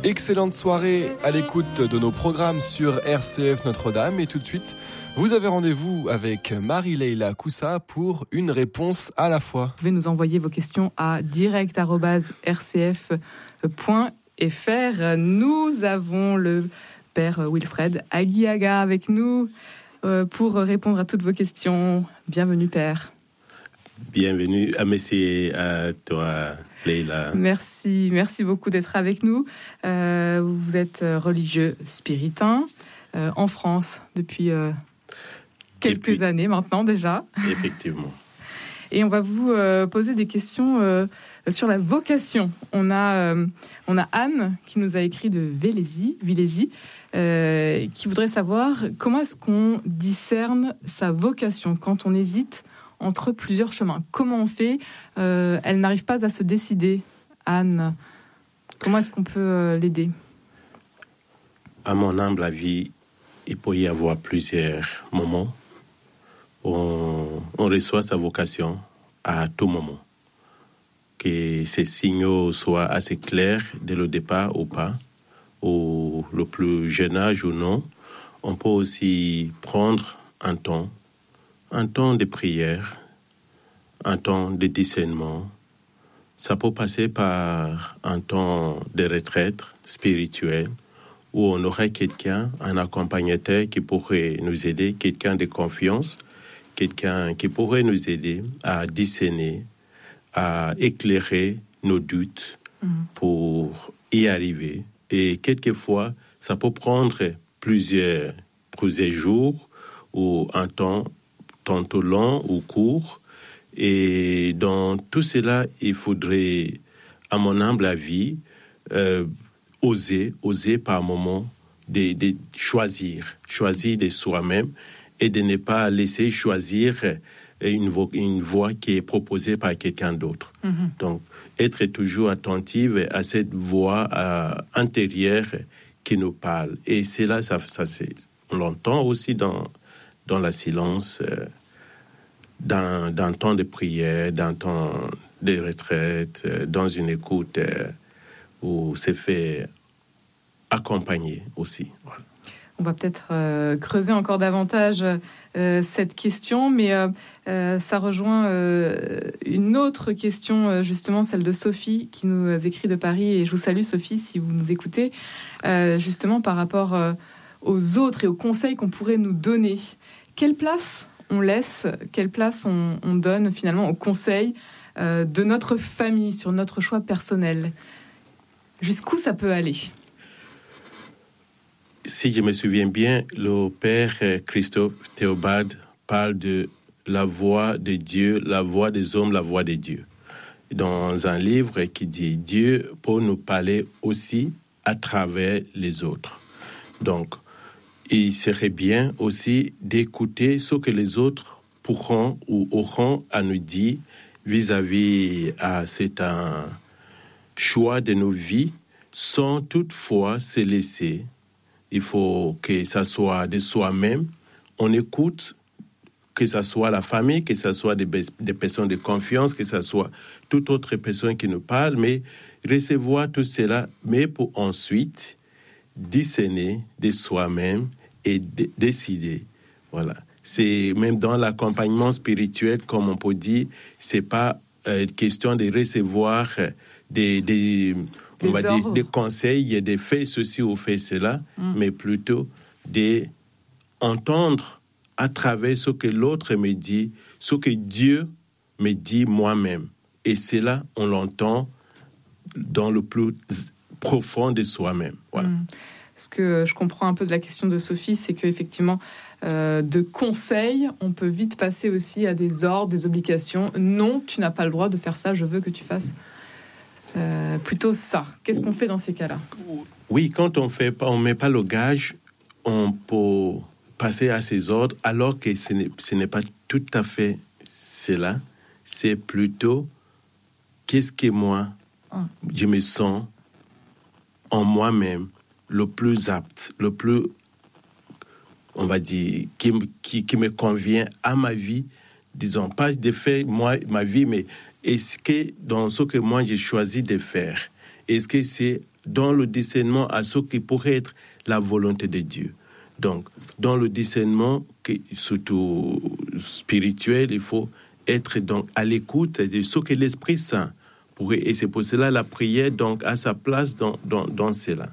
Excellente soirée à l'écoute de nos programmes sur RCF Notre-Dame. Et tout de suite, vous avez rendez-vous avec Marie-Leila Coussa pour une réponse à la fois. Vous pouvez nous envoyer vos questions à direct@rcf.fr. Nous avons le père Wilfred Aguiaga avec nous pour répondre à toutes vos questions. Bienvenue, père. Bienvenue à toi, Leila. Merci beaucoup d'être avec nous. Vous êtes religieux spiritain en France depuis quelques années maintenant déjà. Effectivement. Et on va vous poser des questions sur la vocation. On a Anne qui nous a écrit de Vélézy, qui voudrait savoir comment est-ce qu'on discerne sa vocation quand on hésite entre plusieurs chemins. Comment on fait ? Elle n'arrive pas à se décider. Anne, comment est-ce qu'on peut l'aider ? À mon humble avis, il peut y avoir plusieurs moments où on reçoit sa vocation à tout moment. Que ces signaux soient assez clairs dès le départ ou pas, ou le plus jeune âge ou non. On peut aussi prendre un temps de prière, un temps de discernement. Ça peut passer par un temps de retraite spirituelle où on aurait quelqu'un, un accompagnateur qui pourrait nous aider, quelqu'un de confiance, quelqu'un qui pourrait nous aider à discerner, à éclairer nos doutes pour y arriver. Et quelquefois, ça peut prendre plusieurs jours ou un temps tantôt long ou court. Et dans tout cela, il faudrait, à mon humble avis, oser par moment de choisir de soi-même et de ne pas laisser choisir une voie qui est proposée par quelqu'un d'autre. Donc, être toujours attentive à cette voix intérieure qui nous parle. Et c'est là, on l'entend aussi dans la silence, d'un temps de prière, d'un temps de retraite, dans une écoute où c'est fait accompagner aussi. Voilà. On va peut-être creuser encore davantage cette question, mais ça rejoint une autre question, justement celle de Sophie, qui nous écrit de Paris. Et je vous salue, Sophie, si vous nous écoutez, justement par rapport aux autres et aux conseils qu'on pourrait nous donner. Quelle place on laisse, quelle place on donne finalement aux conseils de notre famille sur notre choix personnel ? Jusqu'où ça peut aller ? Si je me souviens bien, le père Christophe Théobald parle de la voix de Dieu, la voix des hommes, la voix de Dieu. Dans un livre qui dit « Dieu peut nous parler aussi à travers les autres ». Donc, il serait bien aussi d'écouter ce que les autres pourront ou auront à nous dire vis-à-vis à cet un choix de nos vies, sans toutefois se laisser. Il faut que ça soit de soi-même. On écoute, que ça soit la famille, que ça soit des personnes de confiance, que ça soit toute autre personne qui nous parle, mais recevoir tout cela, mais pour ensuite discerner de soi-même et décider. Voilà. C'est même dans l'accompagnement spirituel, comme on peut dire, c'est pas question de recevoir des conseils, de faire ceci ou faire cela, mais plutôt d'entendre à travers ce que l'autre me dit, ce que Dieu me dit moi-même. Et cela, on l'entend dans le plus profond de soi-même. Voilà. Ce que je comprends un peu de la question de Sophie, c'est qu'effectivement, de conseils, on peut vite passer aussi à des ordres, des obligations. Non, tu n'as pas le droit de faire ça, je veux que tu fasses plutôt ça. Qu'est-ce qu'on fait dans ces cas-là ? Oui, quand on met pas le gage, on peut passer à ces ordres, alors que ce n'est pas tout à fait cela. C'est plutôt qu'est-ce que moi, je me sens en moi-même le plus apte, le plus, on va dire, qui me convient à ma vie. Disons, pas de faire moi, ma vie, mais est-ce que dans ce que moi j'ai choisi de faire, est-ce que c'est dans le discernement à ce qui pourrait être la volonté de Dieu. Donc, dans le discernement, surtout spirituel, il faut être donc à l'écoute de ce que l'Esprit Saint pourrait. Et c'est pour cela la prière donc a sa place dans cela.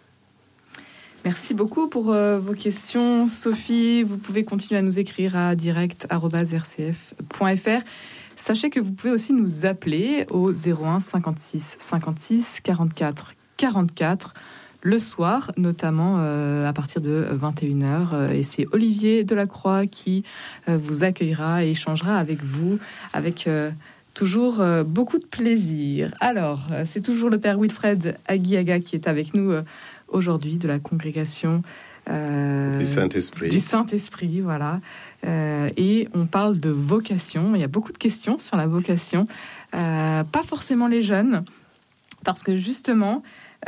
Merci beaucoup pour vos questions, Sophie. Vous pouvez continuer à nous écrire à direct@rcf.fr. Sachez que vous pouvez aussi nous appeler au 01 56 56 44 44 le soir, notamment à partir de 21h. Et c'est Olivier Delacroix qui vous accueillera et échangera avec vous, avec toujours beaucoup de plaisir. Alors, c'est toujours le Père Wilfred Aguiaga qui est avec nous aujourd'hui, de la congrégation du Saint-Esprit. Du Saint-Esprit, voilà. Et on parle de vocation. Il y a beaucoup de questions sur la vocation. Pas forcément les jeunes, parce que justement,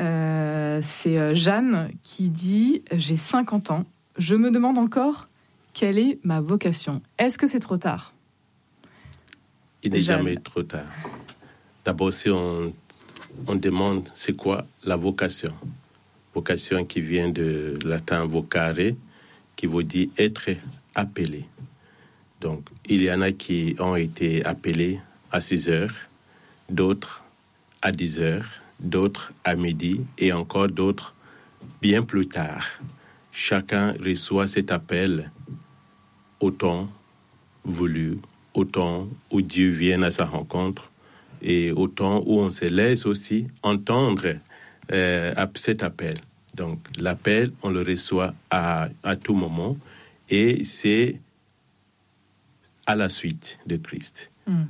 c'est Jeanne qui dit « J'ai 50 ans, je me demande encore quelle est ma vocation. Est-ce que c'est trop tard ?» Il n'est jamais trop tard. D'abord, si on demande c'est quoi la vocation. Vocation qui vient de latin vocare, qui veut dire être appelé. Donc, il y en a qui ont été appelés à 6 heures, d'autres à 10 heures, d'autres à midi et encore d'autres bien plus tard. Chacun reçoit cet appel au temps voulu, au temps où Dieu vient à sa rencontre et au temps où on se laisse aussi entendre cet appel. Donc, l'appel, on le reçoit à tout moment et c'est à la suite de Christ.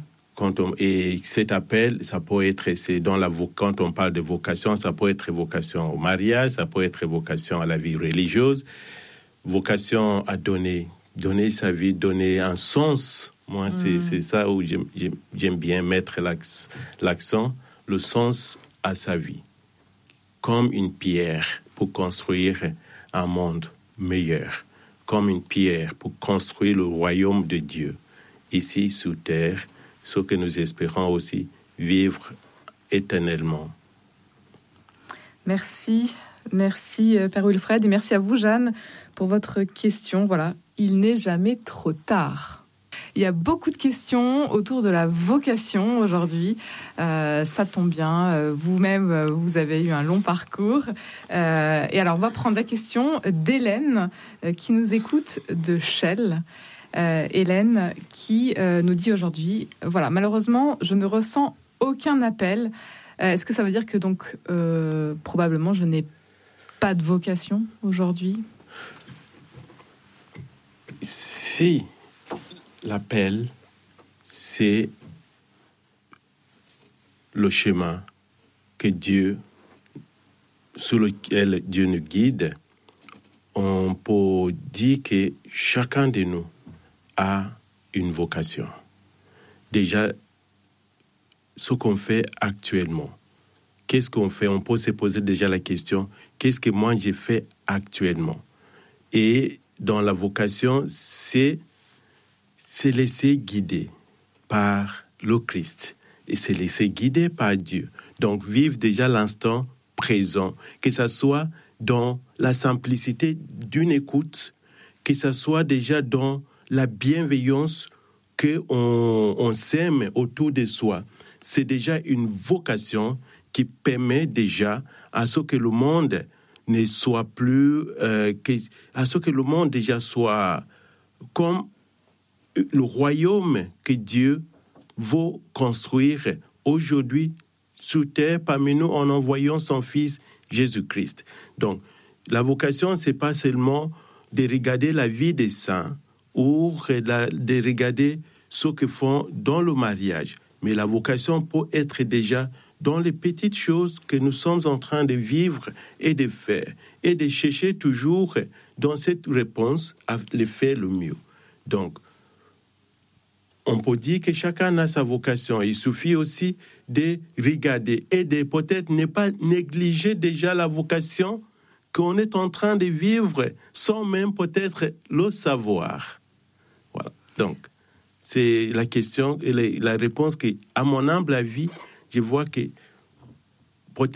Et cet appel, ça peut être, quand on parle de vocation, ça peut être vocation au mariage, ça peut être vocation à la vie religieuse, vocation à donner sa vie, donner un sens. Moi, c'est ça où j'aime bien mettre l'accent, le sens à sa vie, comme une pierre pour construire un monde meilleur, comme une pierre pour construire le royaume de Dieu, ici sur terre, ce que nous espérons aussi vivre éternellement. Merci Père Wilfred, et merci à vous Jeanne pour votre question. Voilà, il n'est jamais trop tard. Il y a beaucoup de questions autour de la vocation aujourd'hui. Ça tombe bien, vous-même, vous avez eu un long parcours. Et alors, on va prendre la question d'Hélène, qui nous écoute de Chelles. Hélène, qui nous dit aujourd'hui, voilà, malheureusement, je ne ressens aucun appel. Est-ce que ça veut dire que donc, probablement, je n'ai pas de vocation aujourd'hui ? Si l'appel, c'est le chemin sur lequel Dieu nous guide, on peut dire que chacun de nous a une vocation. Déjà, ce qu'on fait actuellement, qu'est-ce qu'on fait ? On peut se poser déjà la question, qu'est-ce que moi j'ai fait actuellement ? Et dans la vocation, c'est se laisser guider par le Christ et se laisser guider par Dieu. Donc, vivre déjà l'instant présent, que ce soit dans la simplicité d'une écoute, que ce soit déjà dans la bienveillance qu'on sème autour de soi. C'est déjà une vocation qui permet déjà à ce que le monde ne soit plus... à ce que le monde déjà soit comme le royaume que Dieu veut construire aujourd'hui sur terre parmi nous en envoyant son Fils Jésus-Christ. Donc, la vocation, ce n'est pas seulement de regarder la vie des saints ou de regarder ce qu'ils font dans le mariage, mais la vocation peut être déjà dans les petites choses que nous sommes en train de vivre et de faire, et de chercher toujours dans cette réponse à le faire le mieux. Donc, on peut dire que chacun a sa vocation. Il suffit aussi de regarder et de peut-être ne pas négliger déjà la vocation qu'on est en train de vivre sans même peut-être le savoir. Voilà. Donc, c'est la question et la réponse que, à mon humble avis, je vois que peut-être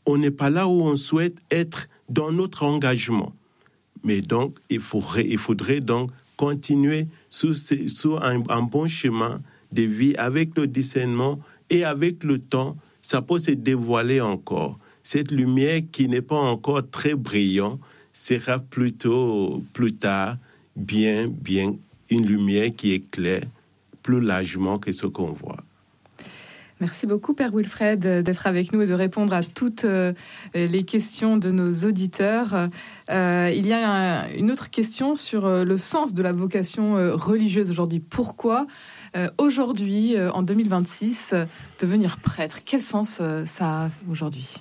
on n'est pas là où on souhaite être dans notre engagement. Mais donc, il faudrait donc continuer sur un bon chemin de vie avec le discernement et avec le temps, ça peut se dévoiler encore. Cette lumière qui n'est pas encore très brillante sera plutôt plus tard bien une lumière qui éclaire plus largement que ce qu'on voit. Merci beaucoup, Père Wilfred, d'être avec nous et de répondre à toutes les questions de nos auditeurs. Il y a une autre question sur le sens de la vocation religieuse aujourd'hui. Pourquoi, aujourd'hui, en 2026, devenir prêtre? Quel sens ça a aujourd'hui?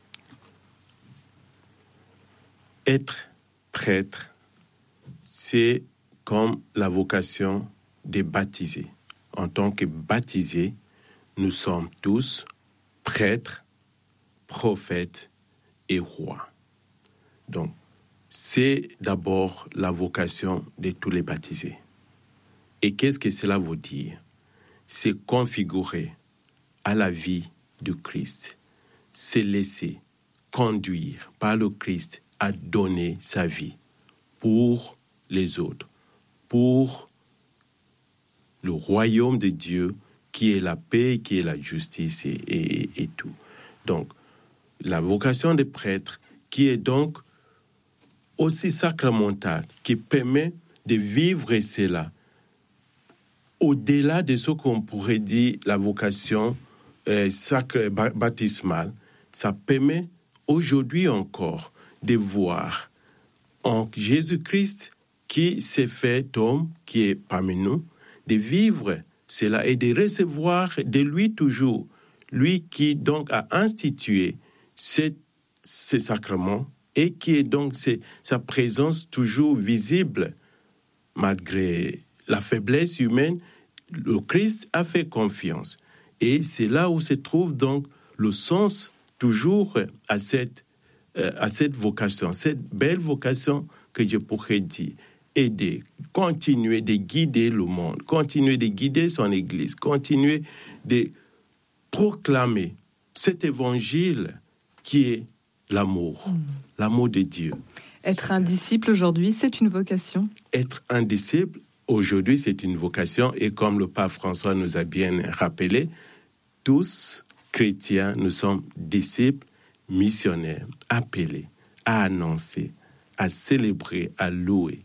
Être prêtre, c'est comme la vocation des baptisés. En tant que baptisés, nous sommes tous prêtres, prophètes et rois. Donc, c'est d'abord la vocation de tous les baptisés. Et qu'est-ce que cela veut dire? C'est configurer à la vie du Christ, se laisser conduire par le Christ à donner sa vie pour les autres, pour le royaume de Dieu, qui est la paix, qui est la justice et tout. Donc, la vocation des prêtres, qui est donc aussi sacramentale, qui permet de vivre cela, au-delà de ce qu'on pourrait dire la vocation baptismale, ça permet aujourd'hui encore de voir en Jésus-Christ qui s'est fait homme, qui est parmi nous, de vivre cela et de recevoir de lui toujours, lui qui donc a institué ces sacrements et qui est donc sa présence toujours visible malgré la faiblesse humaine. Le Christ a fait confiance et c'est là où se trouve donc le sens toujours à cette vocation, cette belle vocation que je pourrais dire. Aider, continuer de guider le monde, continuer de guider son Église, continuer de proclamer cet évangile qui est l'amour, l'amour de Dieu. Être un disciple aujourd'hui, c'est une vocation. Être un disciple aujourd'hui, c'est une vocation et comme le pape François nous a bien rappelé, tous chrétiens, nous sommes disciples missionnaires, appelés à annoncer, à célébrer, à louer.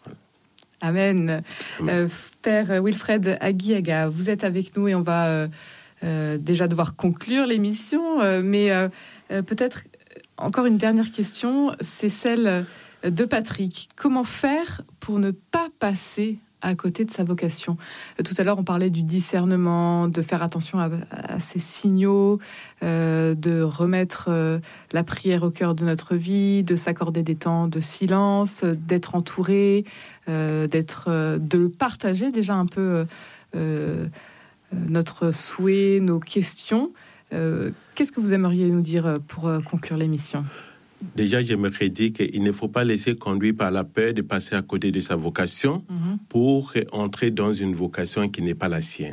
Amen. Père Wilfred Aguiaga, vous êtes avec nous et on va déjà devoir conclure l'émission, mais peut-être encore une dernière question, c'est celle de Patrick. Comment faire pour ne pas passer à côté de sa vocation? Tout à l'heure, on parlait du discernement, de faire attention à ces signaux, de remettre la prière au cœur de notre vie, de s'accorder des temps de silence, d'être entouré, de partager déjà un peu notre souhait, nos questions. Qu'est-ce que vous aimeriez nous dire pour conclure l'émission? Déjà, j'aimerais dire qu'il ne faut pas laisser conduire par la peur de passer à côté de sa vocation pour entrer dans une vocation qui n'est pas la sienne.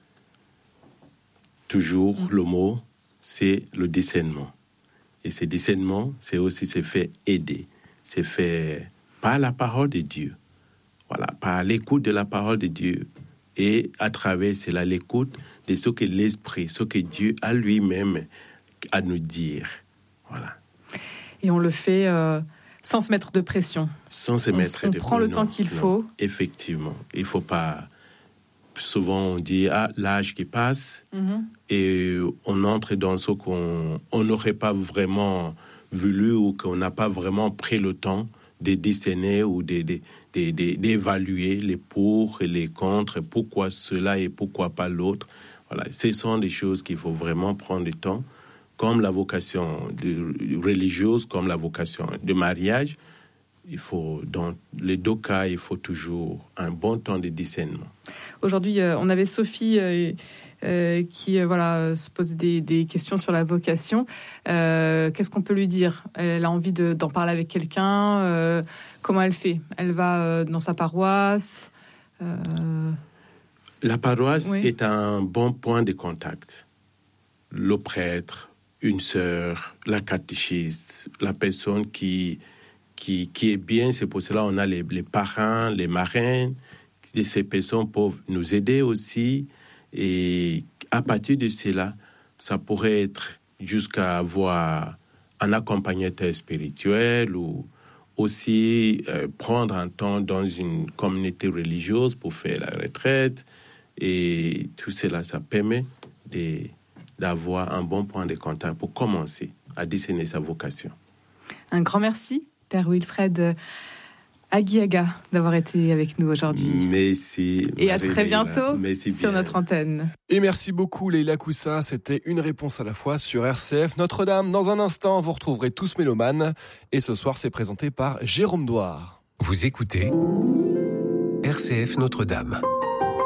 Toujours, le mot, c'est le discernement. Et ce discernement, c'est aussi se faire aider. C'est fait par la parole de Dieu. Voilà, par l'écoute de la parole de Dieu. Et à travers cela, l'écoute de ce que l'Esprit, ce que Dieu a lui-même à nous dire. Voilà. Et on le fait sans se mettre de pression. Sans se mettre de pression. On prend le temps qu'il faut. Effectivement. Il ne faut pas... Souvent, on dit, l'âge qui passe, et on entre dans ce qu'on n'aurait pas vraiment voulu ou qu'on n'a pas vraiment pris le temps de discerner ou d'évaluer les pour et les contre, pourquoi cela et pourquoi pas l'autre. Voilà. Ce sont des choses qu'il faut vraiment prendre le temps. Comme la vocation religieuse, comme la vocation de mariage, il faut, dans les deux cas, il faut toujours un bon temps de discernement. Aujourd'hui, on avait Sophie qui se pose des questions sur la vocation. Qu'est-ce qu'on peut lui dire? Elle a envie d'en parler avec quelqu'un. Comment elle fait? Elle va dans sa paroisse. La paroisse est un bon point de contact. Le prêtre une sœur, la catéchiste, la personne qui est bien. C'est pour cela qu'on a les parrains, les marraines. Et ces personnes peuvent nous aider aussi. Et à partir de cela, ça pourrait être jusqu'à avoir un accompagnateur spirituel ou aussi prendre un temps dans une communauté religieuse pour faire la retraite. Et tout cela, ça permet d'avoir un bon point de contact pour commencer à discerner sa vocation. Un grand merci, Père Wilfred Aguiaga, d'avoir été avec nous aujourd'hui. Merci. Et à très bientôt sur notre antenne. Et merci beaucoup Leïla Coussa, c'était une réponse à la fois sur RCF Notre-Dame. Dans un instant, vous retrouverez Tous Mélomanes. Et ce soir, c'est présenté par Jérôme Douard. Vous écoutez RCF Notre-Dame.